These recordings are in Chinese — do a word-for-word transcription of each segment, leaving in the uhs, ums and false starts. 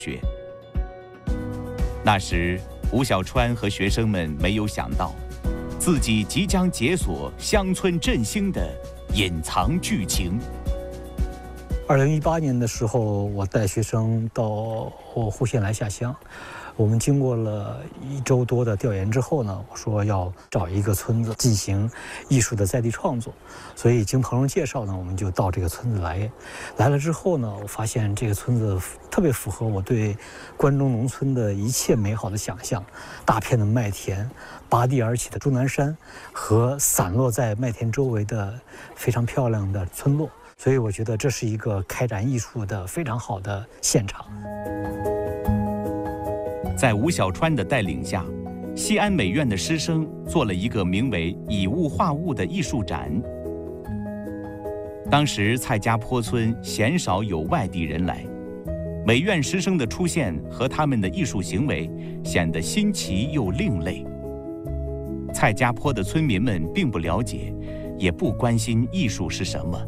学。那时，吴小川和学生们没有想到，自己即将解锁乡村振兴的隐藏剧情。 二零一八年的时候，我带学生到户县来下乡。我们经过了一周多的调研之后呢，我说要找一个村子进行艺术的在地创作，所以经朋友介绍呢，我们就到这个村子来。来了之后呢，我发现这个村子特别符合我对关中农村的一切美好的想象：大片的麦田，拔地而起的终南山，和散落在麦田周围的非常漂亮的村落。所以我觉得这是一个开展艺术的非常好的现场。 在吴小川的带领下，西安美院的师生做了一个名为“以物化物”的艺术展。当时蔡家坡村鲜少有外地人来，美院师生的出现和他们的艺术行为显得新奇又另类。蔡家坡的村民们并不了解，也不关心艺术是什么。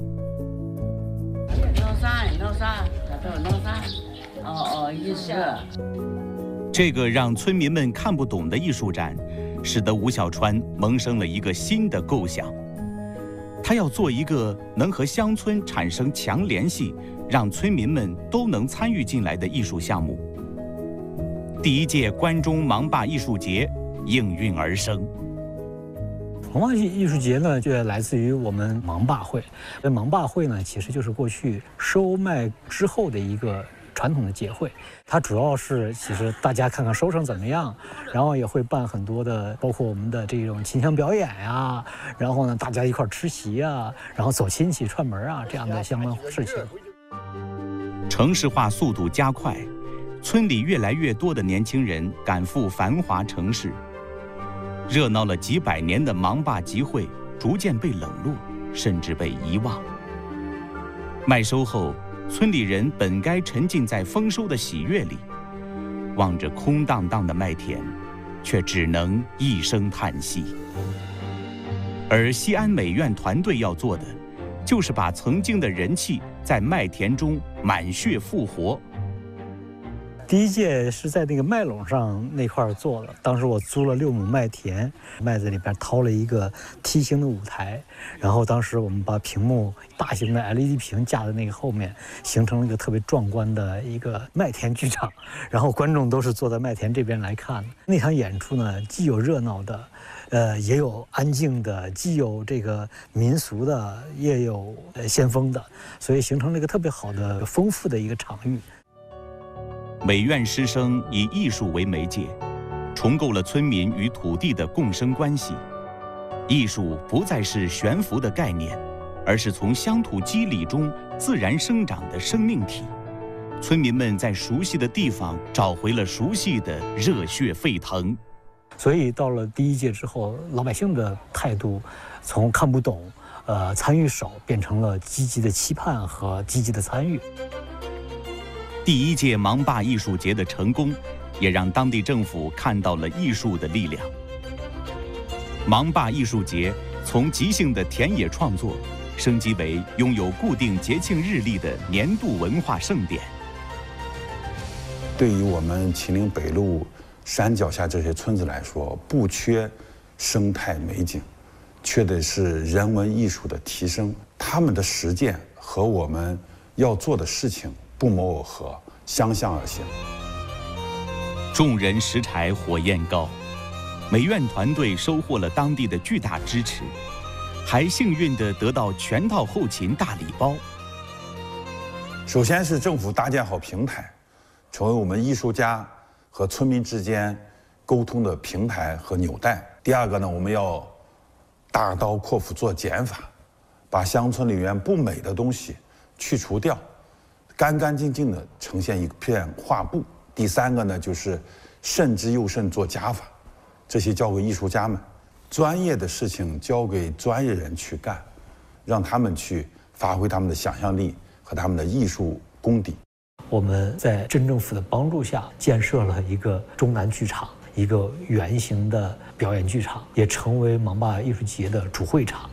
哦哦，艺术。 这个让村民们看不懂的艺术展，使得吴小川萌生了一个新的构想。他要做一个能和乡村产生强联系，让村民们都能参与进来的艺术项目。第一届关中盲坝艺术节应运而生。 盲坝艺术节呢，就来自于我们盲坝会。这盲坝会呢，其实就是过去收麦之后的一个传统的节会。它主要是其实大家看看收成怎么样，然后也会办很多的，包括我们的这种琴腔表演呀，然后呢大家一块吃席啊，然后走亲戚串门啊这样的相关事情。 城市化速度加快，村里越来越多的年轻人赶赴繁华城市。热闹了几百年的盲坝集会逐渐被冷落，甚至被遗忘。麦收后，村里人本该沉浸在丰收的喜悦里，望着空荡荡的麦田，却只能一声叹息。而西安美院团队要做的，就是把曾经的人气在麦田中满血复活。 第一届是在那个麦垄上那块做的，当时我租了六亩麦田，麦子里边掏了一个梯形的舞台，然后当时我们把屏幕大型的 L E D 屏架在那个后面，形成了一个特别壮观的一个麦田剧场，然后观众都是坐在麦田这边来看。那场演出呢，既有热闹的，呃，也有安静的，既有这个民俗的，也有呃先锋的，所以形成了一个特别好的、丰富的一个场域。 美院师生以艺术为媒介，重构了村民与土地的共生关系。艺术不再是悬浮的概念，而是从乡土肌理中自然生长的生命体。村民们在熟悉的地方找回了熟悉的热血沸腾。 所以到了第一届之后，老百姓的态度从看不懂、呃参与少，变成了积极的期盼和积极的参与。 第一届盲坝艺术节的成功，也让当地政府看到了艺术的力量。盲坝艺术节从即兴的田野创作，升级为拥有固定节庆日历的年度文化盛典。 对于我们秦岭北路山脚下这些村子来说，不缺生态美景，缺的是人文艺术的提升。他们的实践和我们要做的事情不谋而合，相向而行。 众人拾柴火焰高，美院团队收获了当地的巨大支持，还幸运地得到全套后勤大礼包。 首先是政府搭建好平台，成为我们艺术家和村民之间沟通的平台和纽带。第二个呢，我们要大刀阔斧做减法，把乡村里面不美的东西去除掉，干干净净的呈现一片画布。第三个呢，就是慎之又慎做加法，这些交给艺术家们，专业的事情交给专业人去干，让他们去发挥他们的想象力和他们的艺术功底。 我们在镇政府的帮助下，建设了一个中南剧场，一个圆形的表演剧场，也成为盲坝艺术节的主会场。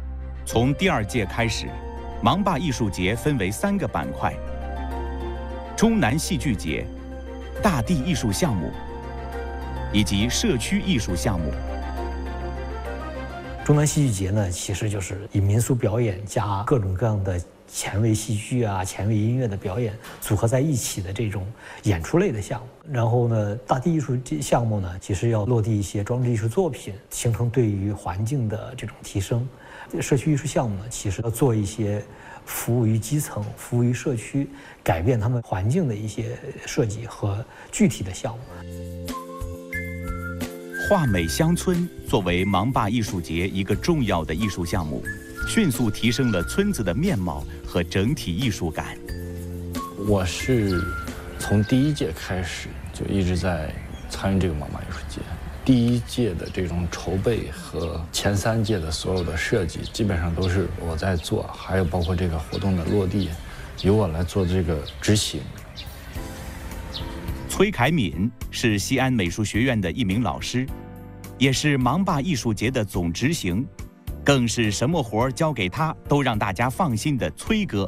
从第二届开始，盲坝艺术节分为三个板块： 中南戏剧节、大地艺术项目以及社区艺术项目。 中南戏剧节呢，其实就是以民俗表演加各种各样的前卫戏剧啊、前卫音乐的表演组合在一起的这种演出类的项目。然后呢，大地艺术项目呢，其实要落地一些装置艺术作品，形成对于环境的这种提升。社区艺术项目呢，其实要做一些服务于基层、服务于社区、改变他们环境的一些设计和具体的项目。 画美乡村作为芒坝艺术节一个重要的艺术项目，迅速提升了村子的面貌和整体艺术感。 我是从第一届开始就一直在参与这个芒坝艺术节，第一届的这种筹备和前三届的所有的设计，基本上都是我在做，还有包括这个活动的落地，由我来做这个执行。 崔凯敏是西安美术学院的一名老师，也是芒坝艺术节的总执行，更是什么活儿交给他都让大家放心的崔哥。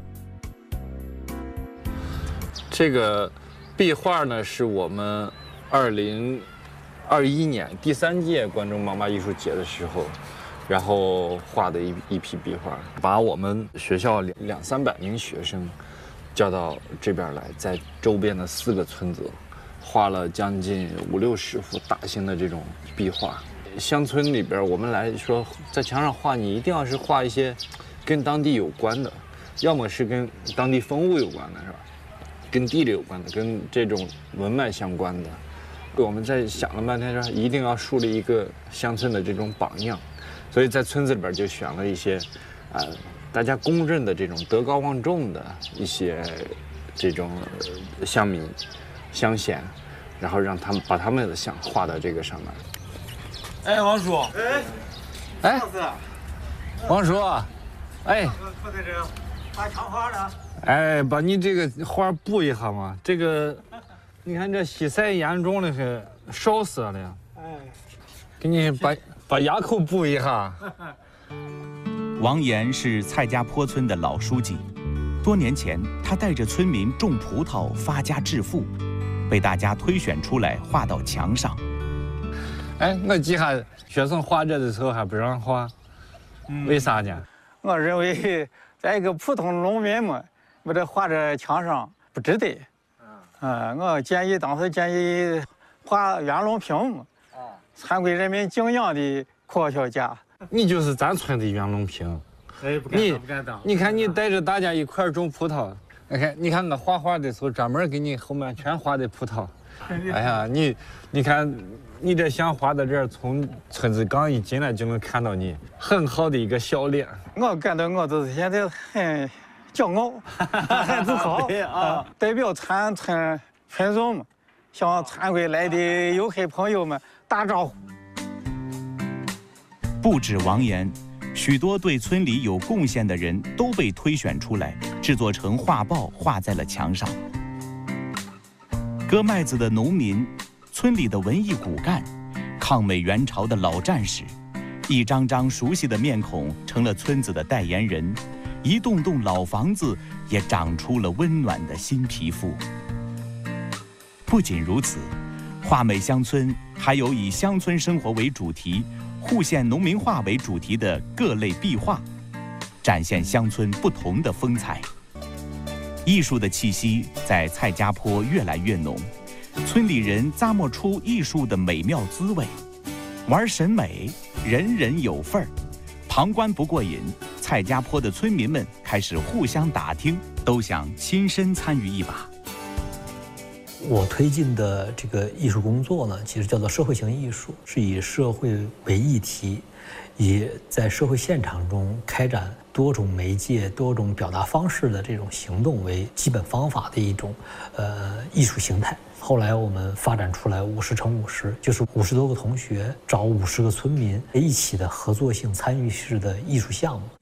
这个壁画呢，是我们二零二一年第三届关中芒坝艺术节的时候，然后画的一一批壁画，把我们学校两两三百名学生叫到这边来，在周边的四个村子画了将近五六十幅大型的这种壁画。乡村里边，我们来说，在墙上画，你一定要是画一些跟当地有关的，要么是跟当地风物有关的，是吧？跟地理有关的，跟这种文脉相关的。我们在想了半天，说一定要树立一个乡村的这种榜样，所以在村子里边就选了一些，呃，大家公认的这种德高望重的一些这种乡民、乡贤，然后让他们把他们的像画到这个上面。 哎，王叔， 哎，王叔，哎， 不在这画墙画了。 哎，把你这个画补一下嘛，这个。你看这西晒严重的很，烧死了呀！哎，给你把把垭口补一下。 王岩是蔡家坡村的老书记，多年前他带着村民种葡萄发家致富，被大家推选出来画到墙上。 哎，我记下学生画这的时候还不让画，嗯、为啥呢？ 我认为在一个普通农民嘛，把这画在墙上不值得。嗯，我建议当时建议画袁隆平嘛，参归人民敬仰的科学家。 你就是咱村的袁隆平。 哎，不敢当，不敢当。 你看你带着大家一块种葡萄，你看你看我画画的时候专门给你后面全画的葡萄。哎呀，你你看你这像画到这儿，从村子刚一进来就能看到你很好的一个笑脸。 我感到我就是现在很骄傲，很自豪啊！代表全村群众们，向参归来的游客朋友们打招呼。 不止王岩，许多对村里有贡献的人都被推选出来，制作成画报画在了墙上。割麦子的农民，村里的文艺骨干，抗美援朝的老战士，一张张熟悉的面孔成了村子的代言人。一栋栋老房子也长出了温暖的新皮肤。不仅如此，画美乡村还有以乡村生活为主题、户县农民画为主题的各类壁画，展现乡村不同的风采。艺术的气息在蔡家坡越来越浓，村里人咂摸出艺术的美妙滋味。玩审美，人人有份儿，旁观不过瘾。蔡家坡的村民们开始互相打听，都想亲身参与一把。 我推进的这个艺术工作呢，其实叫做社会型艺术，是以社会为议题，以在社会现场中开展多种媒介、多种表达方式的这种行动为基本方法的一种呃艺术形态。后来我们发展出来五十乘五十，就是五十多个同学找五十个村民一起的合作性参与式的艺术项目。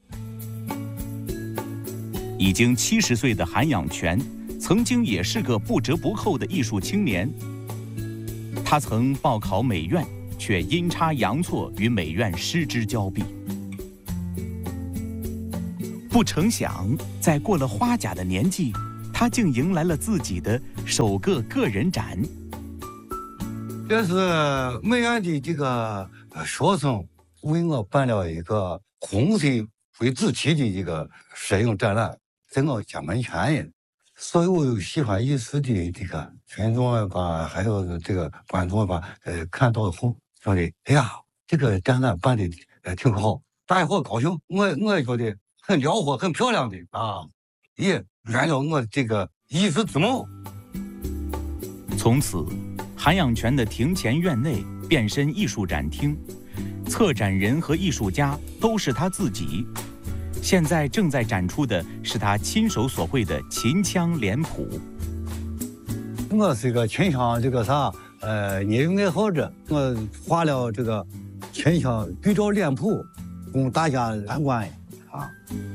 已经七十岁的韩养泉，曾经也是个不折不扣的艺术青年。他曾报考美院，却阴差阳错与美院失之交臂。不成想，在过了花甲的年纪， 他竟迎来了自己的首个个人展。 这是梅园的这个学生为我办了一个红色为主题的一个摄影展览，在我家门前人。所有喜欢艺术的这个群众吧，还有这个观众吧，呃，看到后说的，哎呀，这个展览办的呃挺好，大家伙高兴，我我也觉得很辽阔、很漂亮的啊，也圆了我这个艺术之梦。 从此，韩养泉的庭前院内变身艺术展厅，策展人和艺术家都是他自己。现在正在展出的是他亲手所绘的秦腔脸谱。 我是一个秦腔这个啥呃业余爱好者，我画了这个秦腔对照脸谱，供大家参观啊。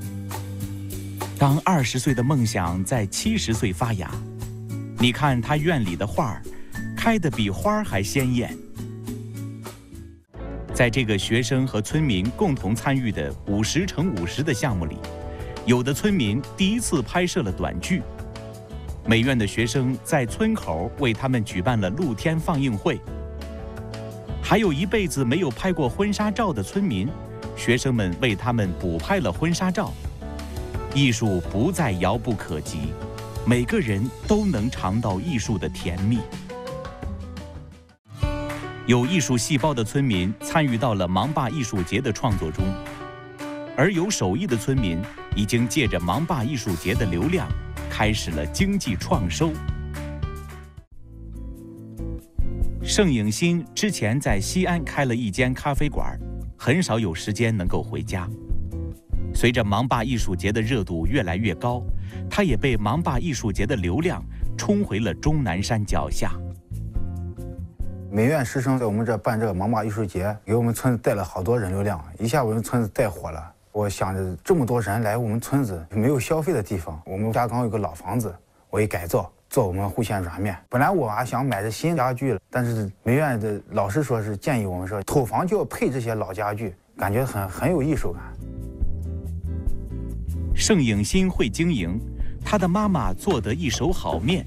当二十岁的梦想在七十岁发芽，你看他院里的花儿，开得比花儿还鲜艳。在这个学生和村民共同参与的五十乘五十的项目里，有的村民第一次拍摄了短剧，美院的学生在村口为他们举办了露天放映会，还有一辈子没有拍过婚纱照的村民，学生们为他们补拍了婚纱照。艺术不再遥不可及，每个人都能尝到艺术的甜蜜。有艺术细胞的村民参与到了芒坝艺术节的创作中，而有手艺的村民已经借着芒坝艺术节的流量，开始了经济创收。盛颖新之前在西安开了一间咖啡馆，很少有时间能够回家。随着芒坝艺术节的热度越来越高，他也被芒坝艺术节的流量冲回了终南山脚下。 美院师生在我们这办这个芒坝艺术节，给我们村子带了好多人流量，一下我们村子带火了。我想着这么多人来我们村子，没有消费的地方，我们家刚有个老房子，我一改造做我们户县软面。本来我还想买这新家具了，但是美院的老师说是建议我们说，头房就要配这些老家具，感觉很很有艺术感。 盛颖新会经营，他的妈妈做得一手好面。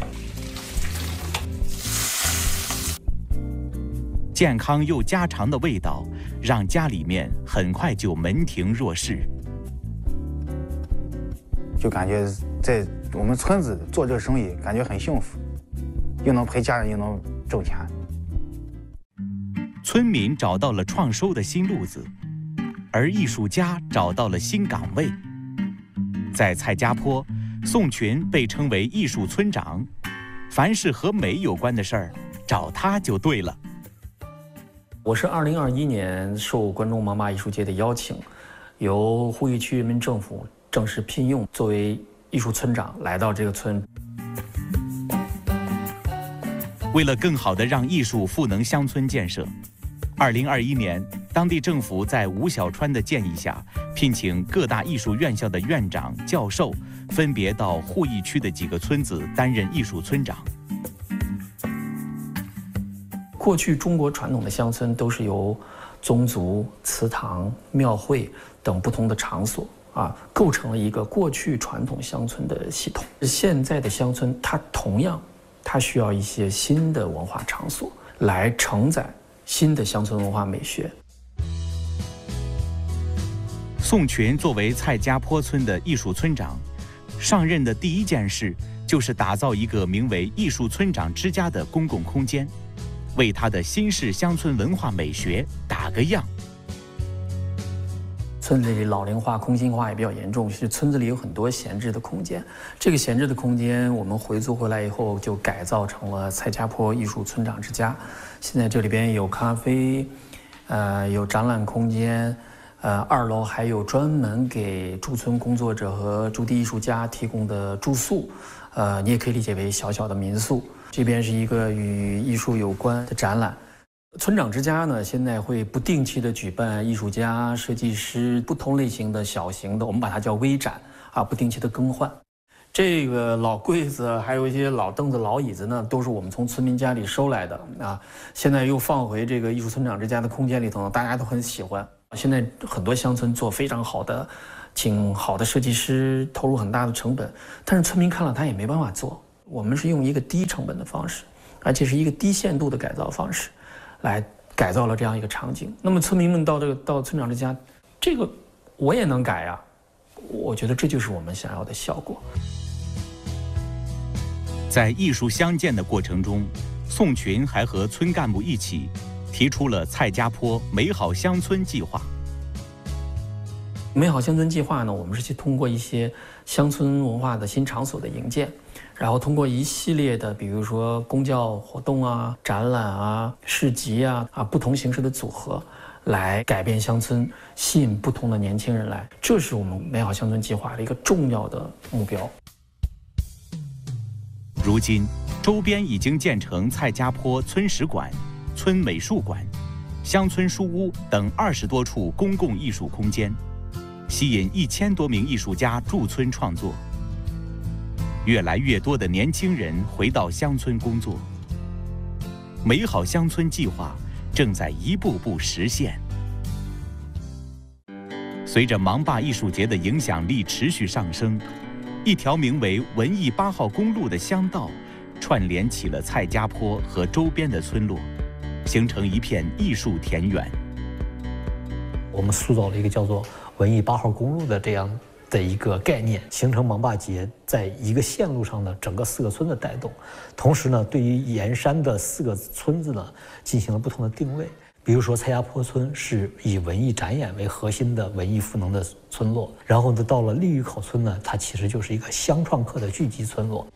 健康又家常的味道，让家里面很快就门庭若市。 就感觉在我们村子做这个生意，感觉很幸福，又能陪家人，又能挣钱。 村民找到了创收的新路子，而艺术家找到了新岗位。在蔡家坡，宋群被称为艺术村长，凡是和美有关的事儿，找他就对了。 我是二零二一年受关中芒坝艺术节的邀请，由呼吁区人民政府正式聘用，作为艺术村长来到这个村。 为了更好地让艺术赋能乡村建设，二零二一年，当地政府在吴小川的建议下，聘请各大艺术院校的院长、教授，分别到鄠邑区的几个村子担任艺术村长。 过去中国传统的乡村都是由宗族、祠堂、庙会等不同的场所啊，构成了一个过去传统乡村的系统。现在的乡村，它同样，它需要一些新的文化场所来承载新的乡村文化美学。 宋群作为蔡家坡村的艺术村长，上任的第一件事就是打造一个名为“艺术村长之家”的公共空间，为他的新式乡村文化美学打个样。 村子里老龄化、空心化也比较严重，是村子里有很多闲置的空间。这个闲置的空间，我们回租回来以后，就改造成了蔡家坡艺术村长之家。现在这里边有咖啡，呃，有展览空间，呃，二楼还有专门给驻村工作者和驻地艺术家提供的住宿，呃，你也可以理解为小小的民宿。这边是一个与艺术有关的展览。村长之家呢，现在会不定期的举办艺术家、设计师不同类型的小型的，我们把它叫微展啊，不定期的更换。这个老柜子，还有一些老凳子、老椅子呢，都是我们从村民家里收来的啊，现在又放回这个艺术村长之家的空间里头，大家都很喜欢。现在很多乡村做非常好的请好的设计师，投入很大的成本，但是村民看了他也没办法做。我们是用一个低成本的方式，而且是一个低限度的改造方式，来改造了这样一个场景。那么村民们到这个到村长之家，这个我也能改呀，我觉得这就是我们想要的效果。 在艺术相见的过程中，宋群还和村干部一起提出了蔡家坡美好乡村计划。 美好乡村计划呢，我们是去通过一些乡村文化的新场所的营建，然后通过一系列的，比如说公教活动啊、展览啊、市集啊啊不同形式的组合，来改变乡村，吸引不同的年轻人来，这是我们美好乡村计划的一个重要的目标。 如今，周边已经建成蔡家坡村史馆、村美术馆、乡村书屋等二十多处公共艺术空间，吸引一千多名艺术家驻村创作。越来越多的年轻人回到乡村工作，美好乡村计划正在一步步实现。随着芒坝艺术节的影响力持续上升，一条名为文艺八号公路的乡道，串联起了蔡家坡和周边的村落，形成一片艺术田园。 我们塑造了一个叫做文艺八号公路的这样的一个概念，形成芒坝节在一个线路上的整个四个村的带动。同时呢，对于沿山的四个村子呢，进行了不同的定位。比如说蔡家坡村是以文艺展演为核心的文艺赋能的村落，然后呢，到了利峪口村呢，它其实就是一个乡创客的聚集村落。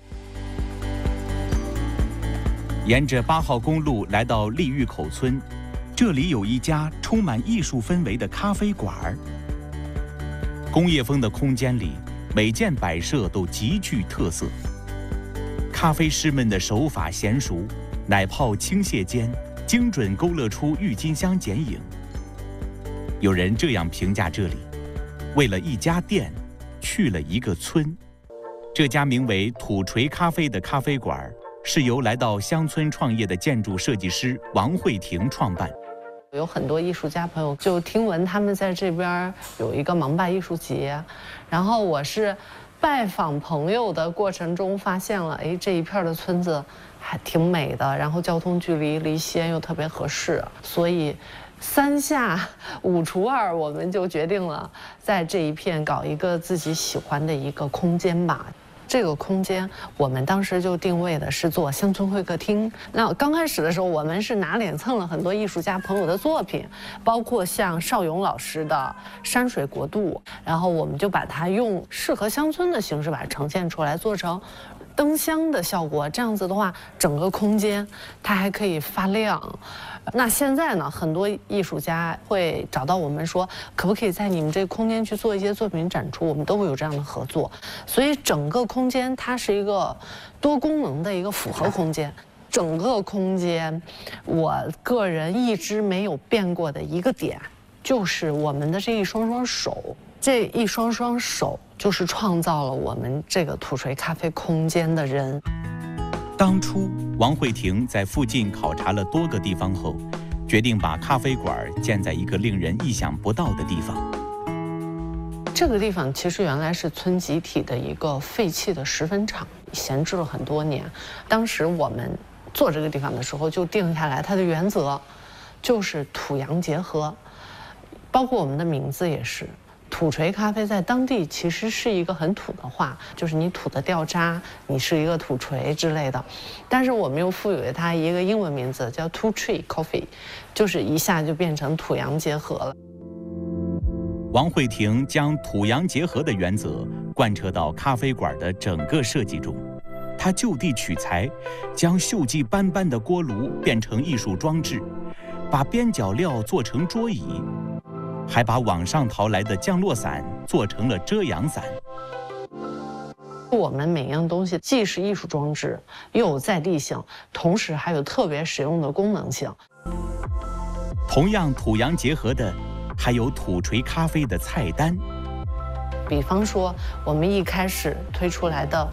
沿着八号公路来到利峪口村，这里有一家充满艺术氛围的咖啡馆儿。工业风的空间里，每件摆设都极具特色。咖啡师们的手法娴熟，奶泡倾泻间，精准勾勒出郁金香剪影。有人这样评价这里：为了一家店，去了一个村。这家名为土锤咖啡的咖啡馆，是由来到乡村创业的建筑设计师王慧婷创办。 有很多艺术家朋友就听闻他们在这边有一个芒坝艺术节，然后我是拜访朋友的过程中发现了，哎，这一片的村子还挺美的，然后交通距离离西安又特别合适，所以三下五除二，我们就决定了在这一片搞一个自己喜欢的一个空间吧。这个空间，我们当时就定位的是做乡村会客厅。那刚开始的时候，我们是拿脸蹭了很多艺术家朋友的作品，包括像邵勇老师的《山水国度》，然后我们就把它用适合乡村的形式把它呈现出来，做成灯箱的效果。这样子的话，整个空间它还可以发亮。那现在呢，很多艺术家会找到我们说，可不可以在你们这个空间去做一些作品展出？我们都会有这样的合作。所以整个空间它是一个多功能的一个复合空间。整个空间，我个人一直没有变过的一个点，就是我们的这一双双手，这一双双手就是创造了我们这个土锤咖啡空间的人。 当初，王慧婷在附近考察了多个地方后，决定把咖啡馆建在一个令人意想不到的地方。 这个地方其实原来是村集体的一个废弃的石粉厂，闲置了很多年。当时我们做这个地方的时候，就定下来它的原则，就是土洋结合，包括我们的名字也是。土锤咖啡在当地其实是一个很土的话，就是你土的掉渣，你是一个土锤之类的。但是我们又赋予它一个英文名字叫 Two Tree Coffee， 就是一下就变成土洋结合了。 王慧婷将土洋结合的原则贯彻到咖啡馆的整个设计中。她就地取材，将锈迹斑斑的锅炉变成艺术装置，把边角料做成桌椅，还把网上淘来的降落伞做成了遮阳伞。 我们每样东西既是艺术装置，又有在地性，同时还有特别实用的功能性。 同样土洋结合的，还有土锤咖啡的菜单。 比方说，我们一开始推出来的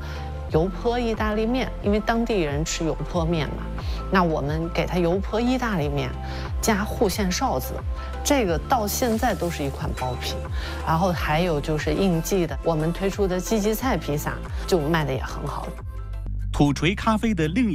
油泼意大利面，因为当地人吃油泼面嘛，那我们给它油泼意大利面，加户县臊子，这个到现在都是一款爆品。然后还有就是应季的，我们推出的季季菜披萨就卖的也很好。 土锤咖啡的另一